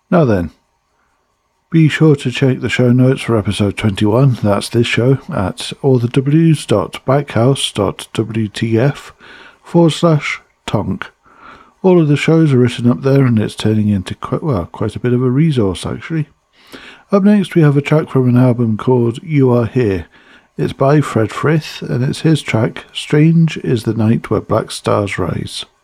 Now then, be sure to check the show notes for episode 21, that's this show, at allthews.backhouse.wtf/tonk. All of the shows are written up there, and it's turning into quite a bit of a resource, actually. Up next, we have a track from an album called You Are Here. It's by Fred Frith, and it's his track, Strange is the Night Where Black Stars Rise.